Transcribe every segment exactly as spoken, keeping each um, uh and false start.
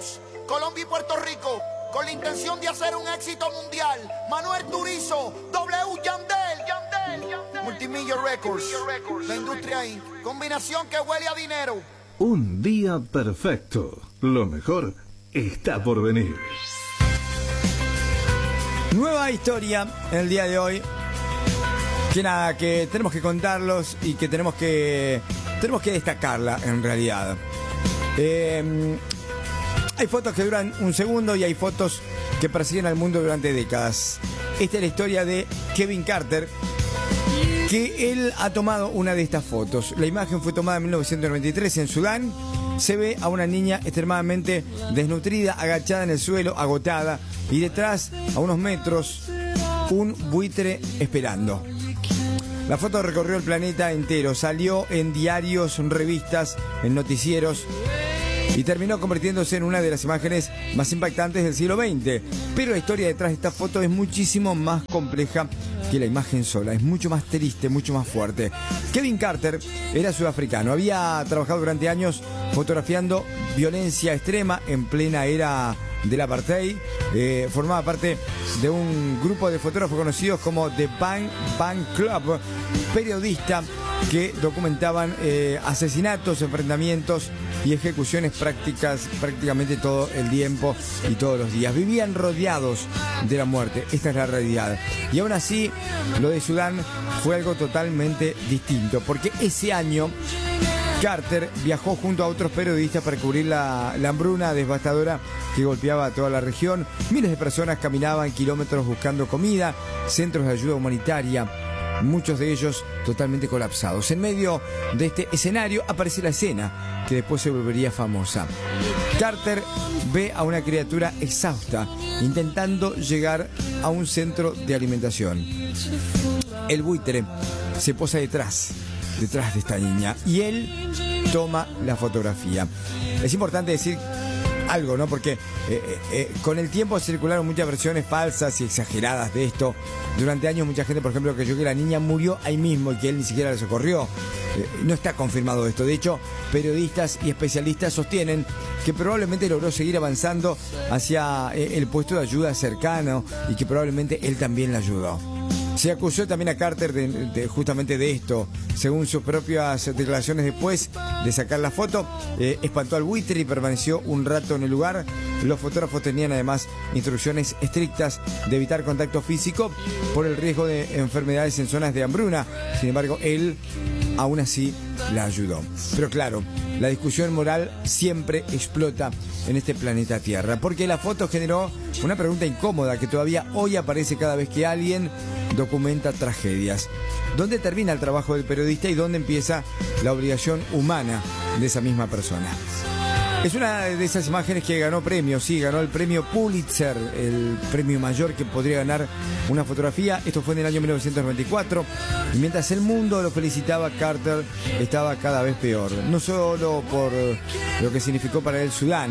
Unidos, Colombia y Puerto Rico, con la intención de hacer un éxito mundial. Manuel Turizo, W Yandel, Yandel, Yandel. Multimillo Records, la industria ahí, combinación que huele a dinero. Un día perfecto, lo mejor está por venir. Nueva historia en el día de hoy. Que nada, que tenemos que contarlos y que tenemos que tenemos que destacarla en realidad. Eh, hay fotos que duran un segundo y hay fotos que persiguen al mundo durante décadas. Esta es la historia de Kevin Carter, que él ha tomado una de estas fotos. La imagen fue tomada en mil novecientos noventa y tres en Sudán. Se ve a una niña extremadamente desnutrida, agachada en el suelo, agotada, y detrás, a unos metros, un buitre esperando. La foto recorrió el planeta entero, salió en diarios, en revistas, en noticieros y terminó convirtiéndose en una de las imágenes más impactantes del siglo veinte. Pero la historia detrás de esta foto es muchísimo más compleja que la imagen sola, es mucho más triste, mucho más fuerte. Kevin Carter era sudafricano, había trabajado durante años fotografiando violencia extrema en plena era del apartheid. Eh, formaba parte de un grupo de fotógrafos conocidos como The Bang Bang Club, periodista que documentaban eh, asesinatos, enfrentamientos y ejecuciones prácticas prácticamente todo el tiempo y todos los días. Vivían rodeados de la muerte, esta es la realidad. Y aún así, lo de Sudán fue algo totalmente distinto, porque ese año Carter viajó junto a otros periodistas para cubrir la, la hambruna devastadora que golpeaba a toda la región. Miles de personas caminaban kilómetros buscando comida, centros de ayuda humanitaria, muchos de ellos totalmente colapsados. En medio de este escenario aparece la escena que después se volvería famosa. Carter ve a una criatura exhausta intentando llegar a un centro de alimentación. El buitre se posa detrás, detrás de esta niña, y él toma la fotografía. Es importante decir algo, ¿no? Porque eh, eh, eh, con el tiempo circularon muchas versiones falsas y exageradas de esto. Durante años mucha gente, por ejemplo, creyó que la niña murió ahí mismo y que él ni siquiera la socorrió. Eh, no está confirmado esto. De hecho, periodistas y especialistas sostienen que probablemente logró seguir avanzando hacia eh, el puesto de ayuda cercano y que probablemente él también la ayudó. Se acusó también a Carter de, de, justamente de esto. Según sus propias declaraciones después de sacar la foto, eh, espantó al buitre y permaneció un rato en el lugar. Los fotógrafos tenían además instrucciones estrictas de evitar contacto físico por el riesgo de enfermedades en zonas de hambruna. Sin embargo, él aún así la ayudó. Pero claro, la discusión moral siempre explota en este planeta Tierra, porque la foto generó una pregunta incómoda que todavía hoy aparece cada vez que alguien documenta tragedias. ¿Dónde termina el trabajo del periodista y dónde empieza la obligación humana de esa misma persona? Es una de esas imágenes que ganó premios, sí, ganó el premio Pulitzer, el premio mayor que podría ganar una fotografía. Esto fue en el año mil novecientos noventa y cuatro, y mientras el mundo lo felicitaba, Carter estaba cada vez peor, no solo por lo que significó para él Sudán.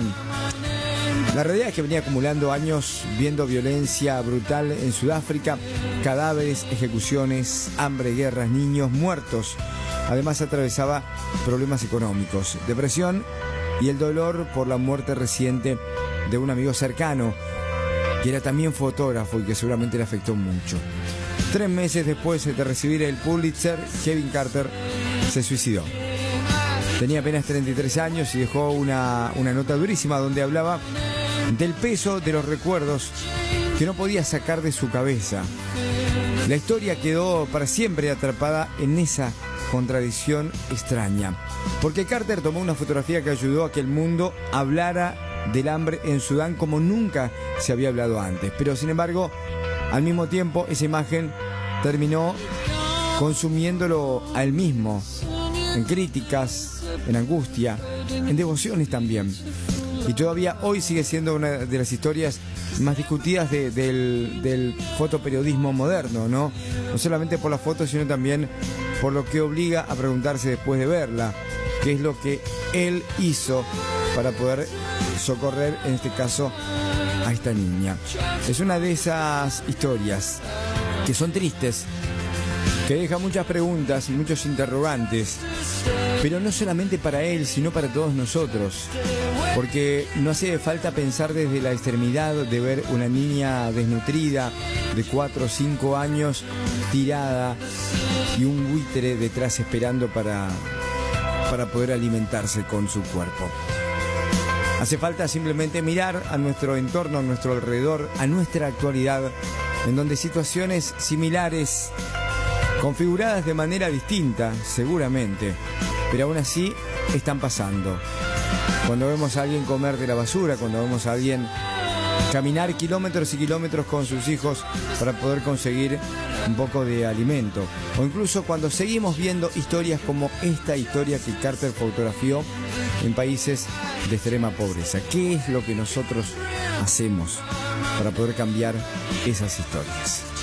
La realidad es que venía acumulando años viendo violencia brutal en Sudáfrica, cadáveres, ejecuciones, hambre, guerras, niños muertos. Además atravesaba problemas económicos, depresión y el dolor por la muerte reciente de un amigo cercano, que era también fotógrafo y que seguramente le afectó mucho. Tres meses después de recibir el Pulitzer, Kevin Carter se suicidó. Tenía apenas treinta y tres años y dejó una, una nota durísima donde hablaba del peso de los recuerdos que no podía sacar de su cabeza. La historia quedó para siempre atrapada en esa contradicción extraña, porque Carter tomó una fotografía que ayudó a que el mundo hablara del hambre en Sudán como nunca se había hablado antes. Pero sin embargo, al mismo tiempo, esa imagen terminó consumiéndolo a él mismo, en críticas, en angustia, en devociones también. Y todavía hoy sigue siendo una de las historias más discutidas de, del, del fotoperiodismo moderno, ¿no? No solamente por la foto, sino también por lo que obliga a preguntarse después de verla, qué es lo que él hizo para poder socorrer, en este caso, a esta niña. Es una de esas historias que son tristes, que deja muchas preguntas y muchos interrogantes, pero no solamente para él, sino para todos nosotros, porque no hace falta pensar desde la extremidad de ver una niña desnutrida de cuatro o cinco años tirada y un buitre detrás esperando para, para poder alimentarse con su cuerpo. Hace falta simplemente mirar a nuestro entorno, a nuestro alrededor, a nuestra actualidad, en donde situaciones similares, configuradas de manera distinta, seguramente, pero aún así están pasando. Cuando vemos a alguien comer de la basura, cuando vemos a alguien caminar kilómetros y kilómetros con sus hijos para poder conseguir un poco de alimento, o incluso cuando seguimos viendo historias como esta historia que Carter fotografió en países de extrema pobreza. ¿Qué es lo que nosotros hacemos para poder cambiar esas historias?